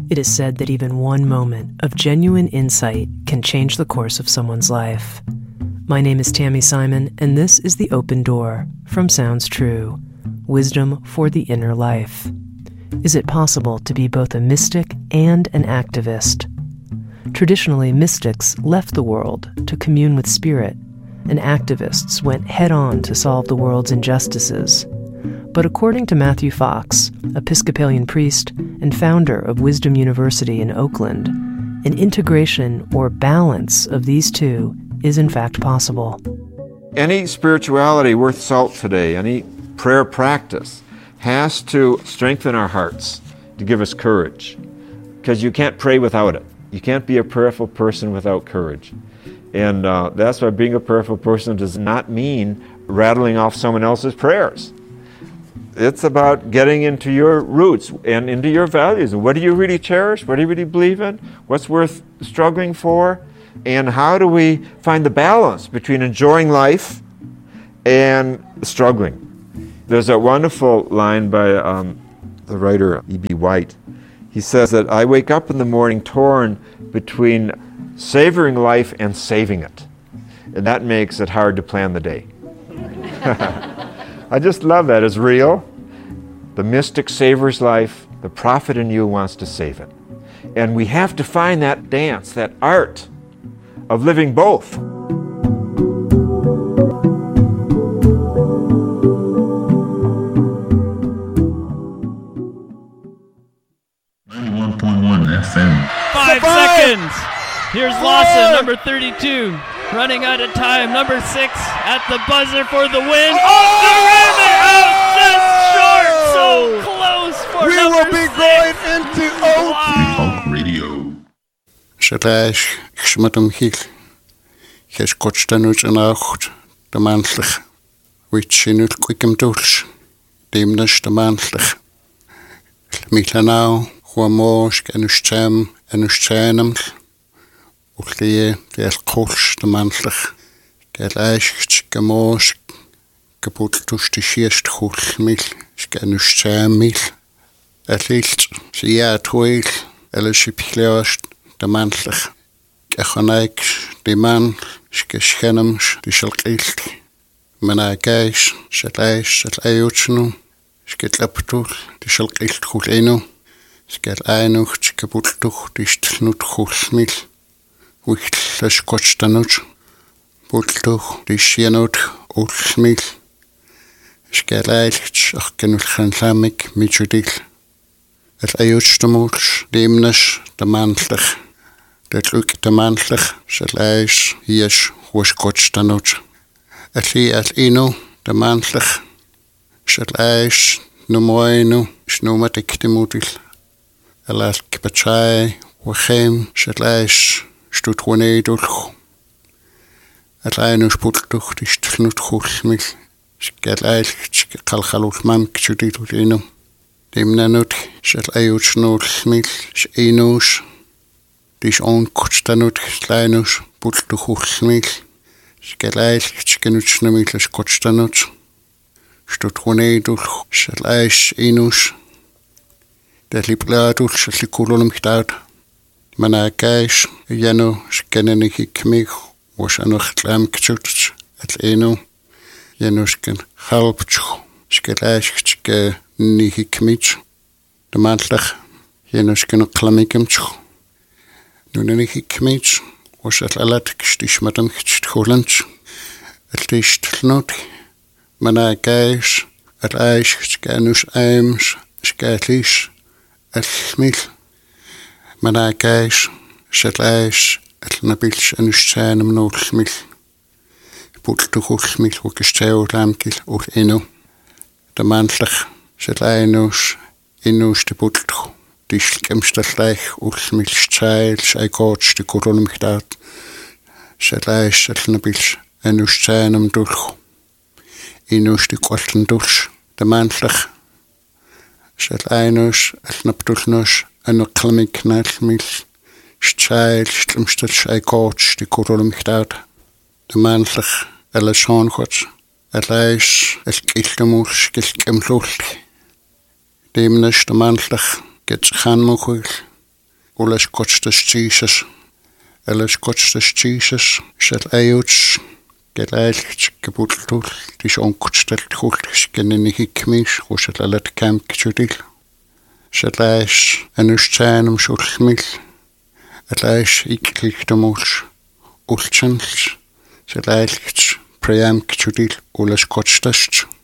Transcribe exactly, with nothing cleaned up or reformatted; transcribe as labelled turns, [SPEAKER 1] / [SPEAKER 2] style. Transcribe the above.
[SPEAKER 1] It is said that even one moment of genuine insight can change the course of someone's life. My name is Tammy Simon, and this is The Open Door from Sounds True, Wisdom for the Inner Life. Is it possible to be both a mystic and an activist? Traditionally, mystics left the world to commune with spirit, and activists went head-on to solve the world's injustices. But according to Matthew Fox, Episcopalian priest and founder of Wisdom University in Oakland, an integration or balance of these two is in fact possible.
[SPEAKER 2] Any spirituality worth salt today, any prayer practice, has to strengthen our hearts, to give us courage, because you can't pray without it. You can't be a prayerful person without courage. And uh, that's why being a prayerful person does not mean rattling off someone else's prayers. It's about getting into your roots and into your values. What do you really cherish? What do you really believe in? What's worth struggling for? And how do we find the balance between enjoying life and struggling? There's a wonderful line by um, the writer E B White. He says that I wake up in the morning torn between savoring life and saving it. And that makes it hard to plan the day. I just love that. It's real. The mystic savors life. The prophet in you wants to save it. And we have to find that dance, that art of living both.
[SPEAKER 3] ninety-one point one F M.
[SPEAKER 4] Five seconds. Here's Lawson, number thirty-two. Running out of time, number six at the buzzer for the win. Oh, oh the rim it out just short, so close for
[SPEAKER 5] we
[SPEAKER 4] number
[SPEAKER 5] will be
[SPEAKER 4] six.
[SPEAKER 5] going into O T.
[SPEAKER 3] Wow. Radio.
[SPEAKER 6] Shalash, Xmatum Hill, Hes Kotstanuch and Acht, the Mantlech, which in Quickum Dulch, Demnish the Mantlech. Milanau, Huamosk, and Uscham, and Uschanam. Ulie, der Kolsch, der Mantlech, der Leicht, Gemosch, Gebuttus, die Schierst, Hulmilch, Scanuschamilch, er Lilt, sie ja Tuil, Elishipleost, der Mantlech, Gechonaik, die Mann, Schenem, die Schalkilt, Managais, Schalais, Schalayutschnu, Sketlaptul, die Schalkilt, Huleno, Skelanuch, Gebuttuch, die Stlnut, Hulmilch, Wichtlas Kotstanuch, Bultuch, Rishianut, Ulmil, Skalailch, Achkenulchan Lamik, Mijudil, El Ayutstamulch, Demnas, the Mantlech, the Luk the Mantlech, Shalais, Yes, was Kotstanuch, Eli at Ino, the Mantlech, Shalais, Numoinu, Snumatik the Mudil, Elalk Pachai, Wachem, Shalais, Stut Wanedulch. Alainus Pultuch, die Stlnut Hulmil, Skalailch, Kalkalul Mamk, Judilino. Dem Nanut, Shalayutsnulmil, Enus, Dish on Kotstanut, Linus, Pultuch Hulmil, Skalailch, Genutsnamil, Kotstanut, Stut Wanedulch, Shalais, Enus, der Libladul, Shalikulum Gdad. Managais, Jano, Skenenik Kmich, was an noch Lam Kchutsch, at Eno, Janusken, Halpch, Skelasch, Niki Kmitch, the Mantlech, Janusken Klamikimch, Nuniki Kmitch, was at Alat Stishmadam Hollanch, at least not Managais, at Aish, Scanus Aims, Scatlish, at Smith. Managais, Shalais, at Nabilch and Uschanum Nolmil, Pultuch Ulmil, Wokisteo Lamkil, or Eno, the Mantlech, Shalinus, Inus de Pultuch, Diskelmstalleich, Ulmil, Child, Shaigoch, the Coronumchdat, Shalais, at Nabilch, and Uschanum Dulch, Inus de Qualton Dulch, the Mantlech, Shalinus, at Napdulnus, and a climic Nalmil. Child, Slimstel, Shaigoch, the Coronumchdat, the Mantlech, Ella Shongoch, Elias, El Kildamuch, Kilkemlul, Demnish, the Mantlech, gets Hanmuchil, ulas kotstas Jesus. Elas kotstas Jesus. Sel ajuts. Gelailcht gebultul. Dis onkutstelt hultis genini hikmis. Rusel alat kämktsudil. Sel ais enustsäänum sulmil. Elais ikliktamuls. Ultsans. Sel ailcht preamktsudil ulas kotstast.